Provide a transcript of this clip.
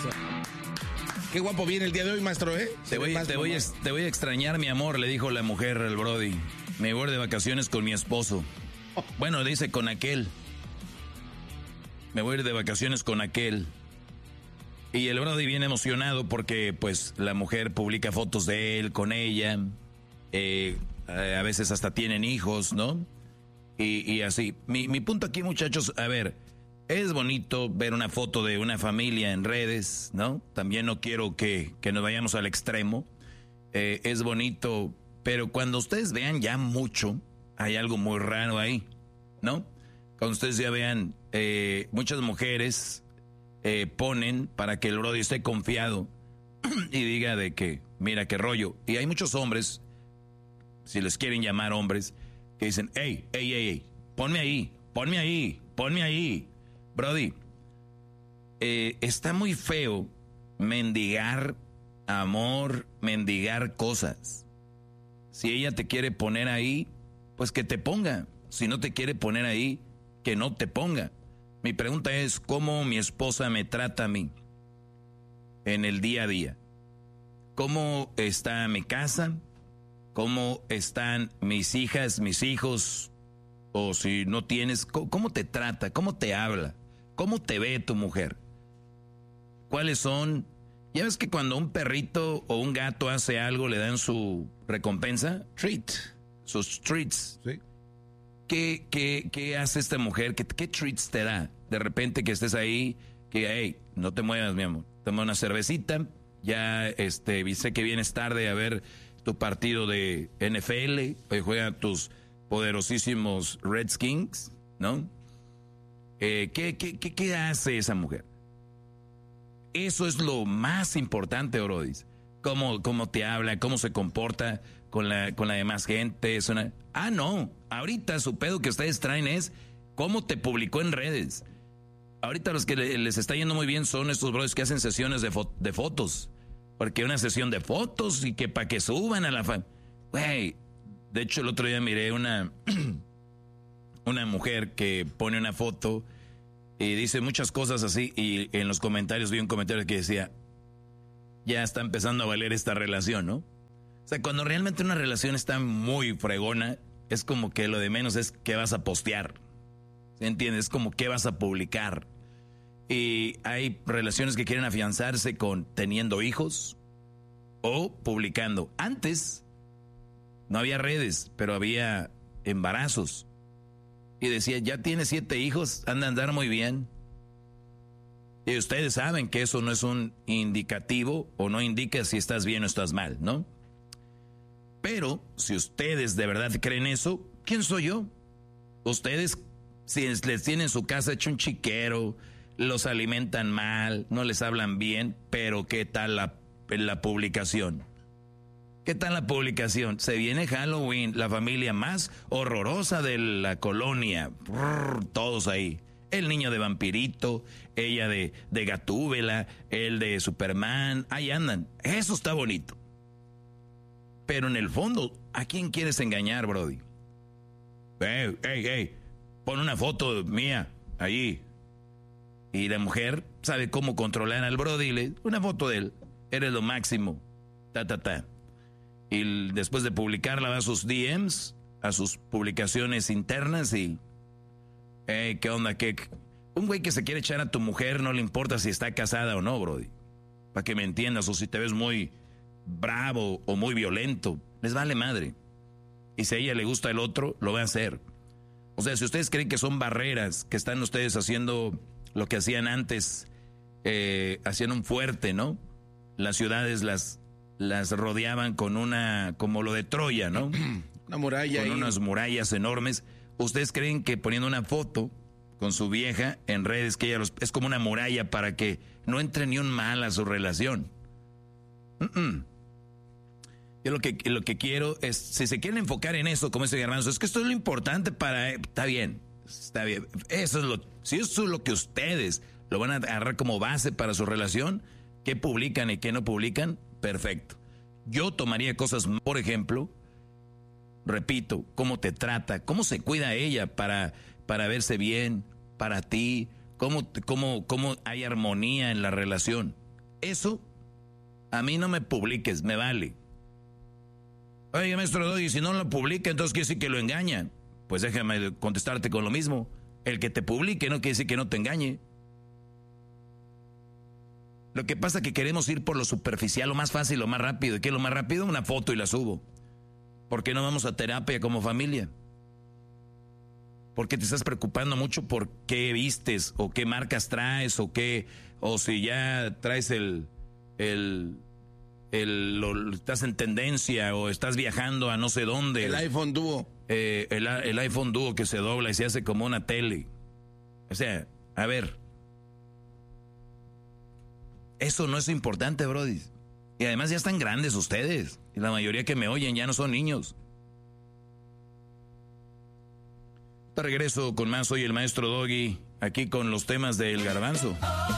Eso. Qué guapo viene el día de hoy, maestro, ¿eh? Te voy a extrañar, mi amor, le dijo la mujer al Brody. Me voy de vacaciones con mi esposo. Bueno, dice con aquel. Me voy a ir de vacaciones con aquel. Y el Brody viene emocionado porque, pues, la mujer publica fotos de él con ella. A veces hasta tienen hijos, ¿no? Y así. Mi punto aquí, muchachos, a ver, es bonito ver una foto de una familia en redes, ¿no? También no quiero que nos vayamos al extremo. Es bonito, pero cuando ustedes vean ya mucho, hay algo muy raro ahí, ¿no? Cuando ustedes ya vean, muchas mujeres ponen para que el Brody esté confiado y diga de que, mira qué rollo. Y hay muchos hombres, si les quieren llamar hombres, que dicen, hey, ponme ahí. Brody, está muy feo mendigar amor, mendigar cosas. Si ella te quiere poner ahí, pues que te ponga. Si no te quiere poner ahí, que no te ponga. Mi pregunta es, ¿cómo mi esposa me trata a mí en el día a día? ¿Cómo está mi casa? ¿Cómo están mis hijas, mis hijos? O si no tienes, ¿cómo te trata? ¿Cómo te habla? ¿Cómo te ve tu mujer? ¿Cuáles son? ¿Ya ves que cuando un perrito o un gato hace algo le dan su recompensa? Treat. Sus treats. Sí. ¿Qué hace esta mujer? ¿Qué treats te da? De repente que estés ahí, que, hey, no te muevas, mi amor. Toma una cervecita. Ya, sé que vienes tarde a ver tu partido de NFL. Hoy juegan tus poderosísimos Redskins, ¿no? ¿Qué hace esa mujer? Eso es lo más importante, Brodis. Cómo te habla, cómo se comporta con la demás gente. No, ahorita su pedo que ustedes traen es cómo te publicó en redes. Ahorita los que les está yendo muy bien son estos brodis que hacen sesiones de fotos. Porque una sesión de fotos y que para que suban a la Güey, de hecho el otro día miré una mujer que pone una foto y dice muchas cosas así, y en los comentarios vi un comentario que decía, ya está empezando a valer esta relación, ¿no? O sea, cuando realmente una relación está muy fregona, es como que lo de menos es qué vas a postear. ¿Sí entiendes? Es como qué vas a publicar. Y hay relaciones que quieren afianzarse con teniendo hijos o publicando. Antes no había redes, pero había embarazos. Y decía, ya tiene 7 hijos, anda a andar muy bien. Y ustedes saben que eso no es un indicativo o no indica si estás bien o estás mal, ¿no? Pero si ustedes de verdad creen eso, ¿quién soy yo? Ustedes, si les tienen su casa hecho un chiquero, los alimentan mal, no les hablan bien, pero ¿qué tal la publicación? ¿Qué tal la publicación? Se viene Halloween, la familia más horrorosa de la colonia. Todos ahí. El niño de vampirito, ella de Gatúbela, el de Superman. Ahí andan. Eso está bonito. Pero en el fondo, ¿a quién quieres engañar, Brody? Hey, pon una foto mía allí. Y la mujer sabe cómo controlar al Brody. Una foto de él. Eres lo máximo. Y después de publicarla va a sus DMs, a sus publicaciones internas y... ¿qué onda? Un güey que se quiere echar a tu mujer no le importa si está casada o no, Brody. Para que me entiendas, o si te ves muy bravo o muy violento. Les vale madre. Y si a ella le gusta el otro, lo va a hacer. O sea, si ustedes creen que son barreras, que están ustedes haciendo lo que hacían antes, hacían un fuerte, ¿no? Las ciudades las rodeaban con como lo de Troya, ¿no? Una muralla. Con unas murallas enormes. ¿Ustedes creen que poniendo una foto con su vieja en redes, que ella es como una muralla para que no entre ni un mal a su relación? Yo lo que quiero es, si se quieren enfocar en eso, como dice Garbanzo, es que esto es lo importante para... Está bien. Si eso es lo que ustedes lo van a agarrar como base para su relación, qué publican y qué no publican, perfecto. Yo tomaría cosas, por ejemplo, repito, cómo te trata, cómo se cuida ella para verse bien, para ti, cómo hay armonía en la relación. Eso, a mí no me publiques, me vale. Oye, maestro Doggy, si no lo publica, entonces quiere decir que lo engañan. Pues déjame contestarte con lo mismo. El que te publique no quiere decir que no te engañe. Lo que pasa es que queremos ir por lo superficial, lo más fácil, lo más rápido. ¿Y qué es lo más rápido? Una foto y la subo. ¿Por qué no vamos a terapia como familia? Porque te estás preocupando mucho por qué vistes, o qué marcas traes, o si ya traes estás en tendencia, o estás viajando a no sé dónde. El iPhone Duo. El iPhone Duo que se dobla y se hace como una tele. O sea, a ver. Eso no es importante, brody. Y además ya están grandes ustedes. Y la mayoría que me oyen ya no son niños. Te regreso con más. Soy el maestro Doggy, aquí con los temas del garbanzo.